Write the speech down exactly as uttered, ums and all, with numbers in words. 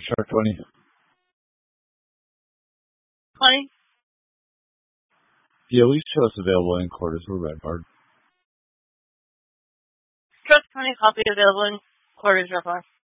Shark twenty. twenty. Yeah, we show us available in quarters. We're red barred. Truck twenty, copy available in quarters, Red Bar.